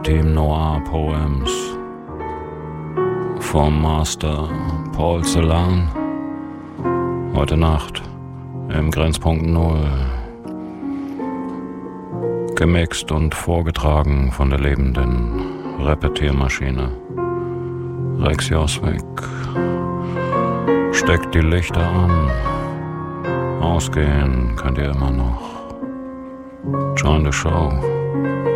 Maritim Noir Poems vom Master Paul Celan. Heute Nacht im Grenzpunkt Null. Gemixt und vorgetragen von der lebenden Repetiermaschine. Rex Joswick. Steckt die Lichter an. Ausgehen könnt ihr immer noch. Join the show.